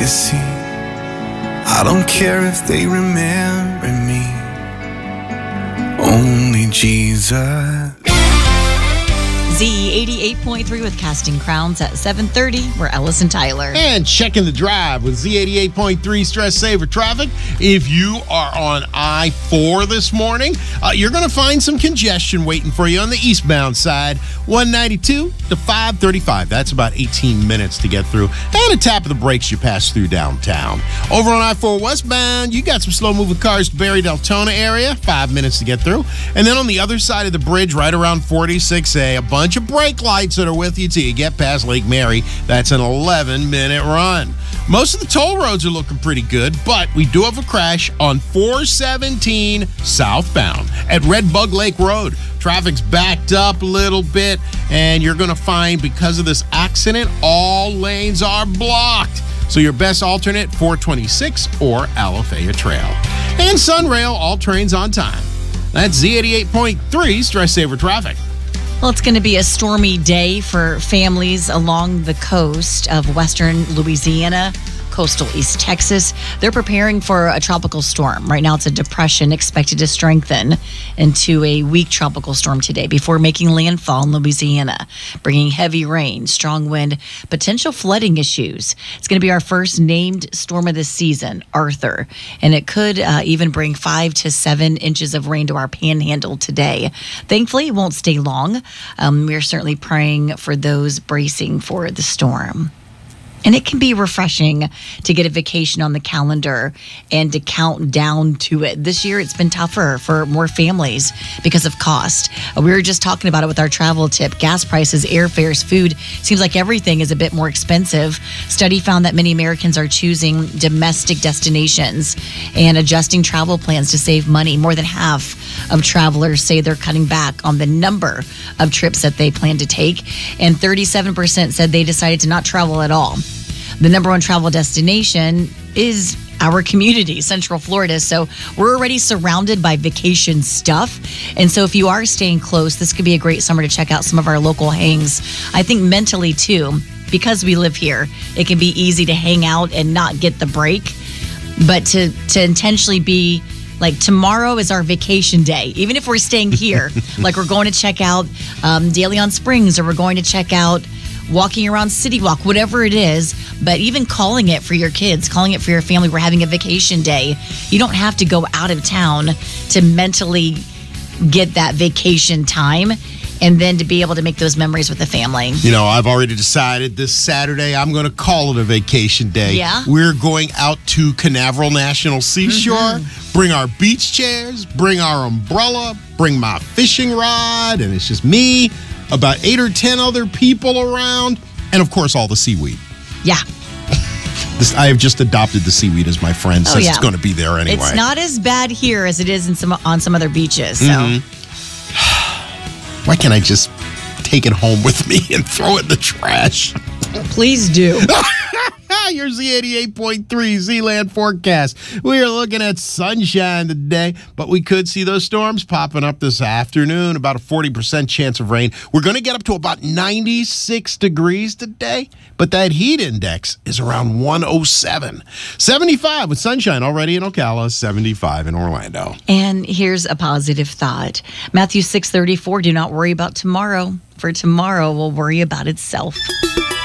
legacy. I don't care if they remember me. Only Jesus. Z88.3 with Casting Crowns at 7:30. We're Ellis and Tyler. And checking the drive with Z88.3 Stress Saver Traffic. If you are on I-4 this morning, you're going to find some congestion waiting for you on the eastbound side. 192 to 535. That's about 18 minutes to get through. And a tap of the brakes you pass through downtown. Over on I-4 westbound, you got some slow-moving cars to Barry Deltona area. 5 minutes to get through. And then on the other side of the bridge, right around 46A, a bunch of brake lights that are with you till you get past Lake Mary. That's an 11-minute run. Most of the toll roads are looking pretty good, but we do have a crash on 417 southbound at Red Bug Lake Road. Traffic's backed up a little bit, and you're going to find, because of this accident, all lanes are blocked. So your best alternate, 426 or Alafaya Trail. And Sunrail, all trains on time. That's Z88.3 Stress Saver Traffic. Well, it's going to be a stormy day for families along the coast of western Louisiana, coastal East Texas. They're preparing for a tropical storm. Right now, it's a depression expected to strengthen into a weak tropical storm today before making landfall in Louisiana, bringing heavy rain, strong wind, potential flooding issues. It's going to be our first named storm of the season, Arthur, and it could even bring 5 to 7 inches of rain to our panhandle today. Thankfully, it won't stay long. We're certainly praying for those bracing for the storm. And it can be refreshing to get a vacation on the calendar and to count down to it. This year, it's been tougher for more families because of cost. We were just talking about it with our travel tip. Gas prices, airfares, food. Seems like everything is a bit more expensive. Study found that many Americans are choosing domestic destinations and adjusting travel plans to save money. More than half of travelers say they're cutting back on the number of trips that they plan to take. And 37% said they decided to not travel at all. The number one travel destination is our community, Central Florida. So we're already surrounded by vacation stuff. And so if you are staying close, this could be a great summer to check out some of our local hangs. I think mentally too, because we live here, it can be easy to hang out and not get the break. But to intentionally be like, tomorrow is our vacation day. Even if we're staying here, like we're going to check out De Leon Springs, or we're going to check out walking around City Walk, whatever it is. But even calling it for your kids, calling it for your family, we're having a vacation day. You don't have to go out of town to mentally get that vacation time and then to be able to make those memories with the family. You know, I've already decided this Saturday I'm going to call it a vacation day. Yeah? We're going out to Canaveral National Seashore, bring our beach chairs, bring our umbrella, bring my fishing rod, and it's just me, about 8 or 10 other people around, and of course all the seaweed. Yeah. I have just adopted the seaweed as my friend since it's going to be there anyway. It's not as bad here as it is on some other beaches. So. Why can't I just take it home with me and throw it in the trash? Please do. Your Z88.3 Z-Land forecast. We are looking at sunshine today, but we could see those storms popping up this afternoon. About a 40% chance of rain. We're going to get up to about 96 degrees today, but that heat index is around 107. 75 with sunshine already in Ocala, 75 in Orlando. And here's a positive thought. Matthew 6:34, do not worry about tomorrow, for tomorrow will worry about itself.